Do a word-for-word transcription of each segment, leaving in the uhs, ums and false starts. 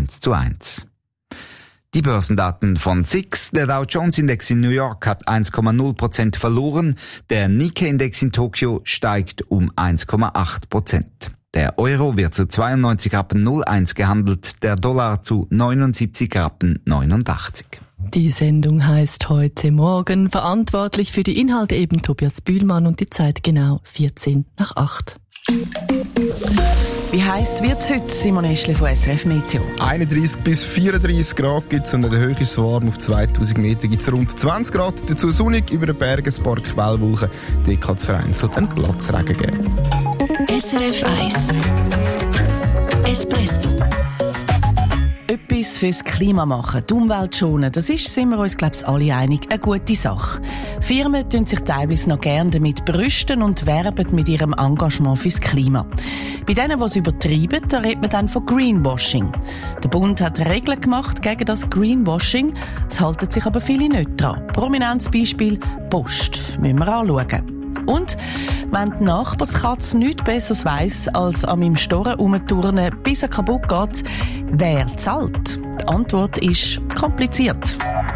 eins zu eins. Die Börsendaten von S I X. Der Dow Jones Index in New York hat eins Komma null Prozent verloren. Der Nikkei Index in Tokio steigt um eins Komma acht Prozent. Der Euro wird zu zweiundneunzig Rappen null eins gehandelt, der Dollar zu neunundsiebzig Rappen neunundachtzig. Die Sendung heißt heute Morgen. Verantwortlich für die Inhalte eben Tobias Bühlmann und die Zeit genau vierzehn nach acht. Wie heiß wird es heute, Simon Eschle von S R F Meteo? einunddreissig bis vierunddreissig Grad gibt es und in der Höhe ist es warm. Auf zweitausend Meter gibt es rund zwanzig Grad. Dazu sonnig, über den Bergen ein paar Quellwolken. Dort kann es vereinzelt einen Platzregen geben. S R F eins Espresso. Etwas fürs Klima machen, die Umwelt schonen, das ist, sind wir uns, glaube ich, alle einig, eine gute Sache. Firmen tun sich teilweise noch gerne damit brüsten und werben mit ihrem Engagement fürs Klima. Bei denen, die es übertreiben, da redet man dann von Greenwashing. Der Bund hat Regeln gemacht gegen das Greenwashing, es halten sich aber viele nicht dran. Prominentes Beispiel Post, müssen wir anschauen. Und wenn die Nachbarskatze nichts Besseres weiss, als an meinem Storen rumturnen, bis er kaputt geht, wer zahlt? Die Antwort ist kompliziert.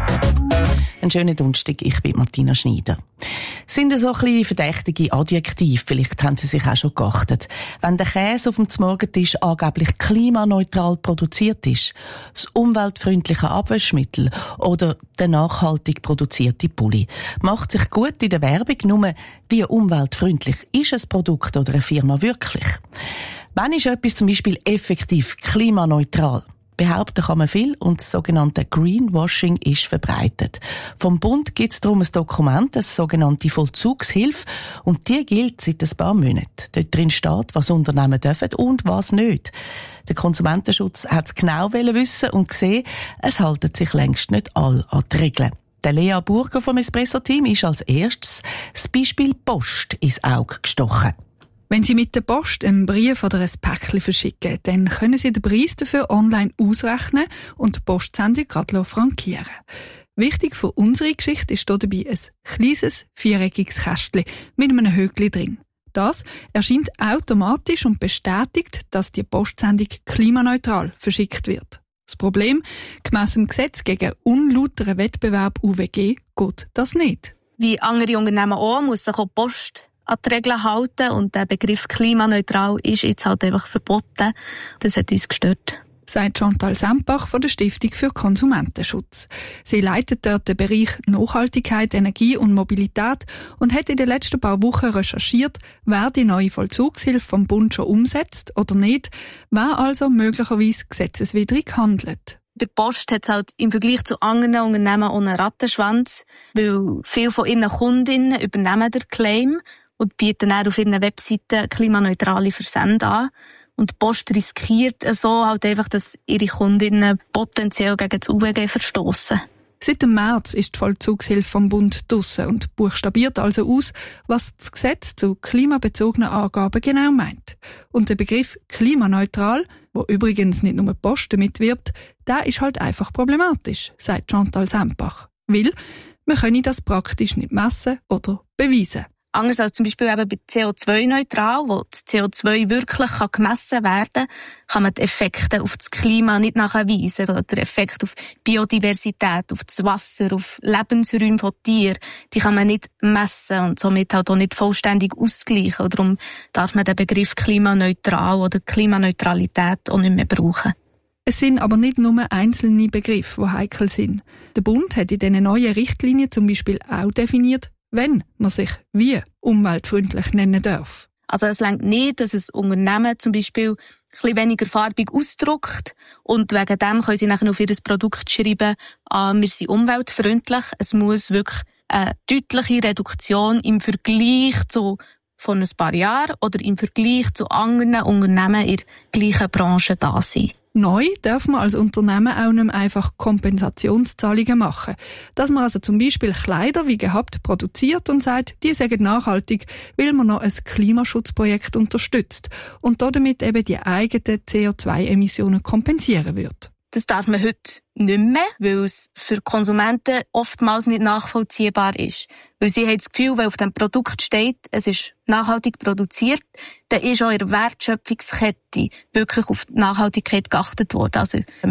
Einen schönen Donnerstag, ich bin Martina Schneider. Sind so ein bisschen verdächtige Adjektive, vielleicht haben Sie sich auch schon geachtet. Wenn der Käse auf dem Morgentisch angeblich klimaneutral produziert ist, das umweltfreundliche Abwaschmittel oder der nachhaltig produzierte Pulli, macht sich gut in der Werbung, nur wie umweltfreundlich ist ein Produkt oder eine Firma wirklich? Wann ist etwas zum Beispiel effektiv klimaneutral? Behaupten kann man viel und das sogenannte Greenwashing ist verbreitet. Vom Bund gibt es darum ein Dokument, eine sogenannte Vollzugshilfe, und die gilt seit ein paar Monaten. Dort drin steht, was Unternehmen dürfen und was nicht. Der Konsumentenschutz hat es genau wissen und gesehen, es halten sich längst nicht alle an die Regeln. Der Lea Burger vom Espresso-Team ist als erstes das Beispiel Post ins Auge gestochen. Wenn Sie mit der Post einen Brief oder ein Päckchen verschicken, dann können Sie den Preis dafür online ausrechnen und die Postsendung gerade frankieren. Wichtig für unsere Geschichte ist hier dabei ein kleines, viereckiges Kästchen mit einem Höckli drin. Das erscheint automatisch und bestätigt, dass die Postsendung klimaneutral verschickt wird. Das Problem, gemäss dem Gesetz gegen unlauteren Wettbewerb U W G geht das nicht. Wie andere Unternehmen auch, muss sich auch Post an die Regeln halten, und der Begriff klimaneutral ist jetzt halt einfach verboten. Das hat uns gestört. Sagt Chantal Sempach von der Stiftung für Konsumentenschutz. Sie leitet dort den Bereich Nachhaltigkeit, Energie und Mobilität und hat in den letzten paar Wochen recherchiert, wer die neue Vollzugshilfe vom Bund schon umsetzt oder nicht, wer also möglicherweise gesetzeswidrig handelt. Bei der Post hat es halt im Vergleich zu anderen Unternehmen auch einen Rattenschwanz, weil viele von ihren Kundinnen übernehmen den Claim und bieten dann auf ihren Webseiten klimaneutrale Versände an. Und die Post riskiert so halt einfach, dass ihre Kundinnen potenziell gegen das U W G verstoßen. Seit dem März ist die Vollzugshilfe vom Bund draussen und buchstabiert also aus, was das Gesetz zu klimabezogenen Angaben genau meint. Und der Begriff klimaneutral, wo übrigens nicht nur die Post damit wirbt, der ist halt einfach problematisch, sagt Chantal Sempach. Weil man könne das praktisch nicht messen oder beweisen. Anders als zum Beispiel eben bei C O zwei neutral, wo das C O zwei wirklich gemessen werden kann, kann man die Effekte auf das Klima nicht nachweisen. Oder der Effekt auf Biodiversität, auf das Wasser, auf Lebensräume von Tieren, die kann man nicht messen und somit halt auch nicht vollständig ausgleichen. Und darum darf man den Begriff klimaneutral oder Klimaneutralität auch nicht mehr brauchen. Es sind aber nicht nur einzelne Begriffe, die heikel sind. Der Bund hat in diesen neuen Richtlinien zum Beispiel auch definiert, wenn man sich wie umweltfreundlich nennen darf. Also es reicht nicht, dass ein Unternehmen zum Beispiel ein bisschen weniger farbig ausdruckt und wegen dem können sie nachher auf ihr Produkt schreiben, ah, wir sind umweltfreundlich. Es muss wirklich eine deutliche Reduktion im Vergleich zu von ein paar Jahren oder im Vergleich zu anderen Unternehmen in der gleichen Branche da sein. Neu darf man als Unternehmen auch nicht mehr einfach Kompensationszahlungen machen. Dass man also zum Beispiel Kleider wie gehabt produziert und sagt, die sind nachhaltig, weil man noch ein Klimaschutzprojekt unterstützt und damit eben die eigenen C O zwei Emissionen kompensieren wird. Das darf man heute nicht mehr, weil es für Konsumenten oftmals nicht nachvollziehbar ist. Weil sie haben das Gefühl, wenn auf dem Produkt steht, es ist nachhaltig produziert, dann ist auch in der Wertschöpfungskette wirklich auf die Nachhaltigkeit geachtet worden. Also wenn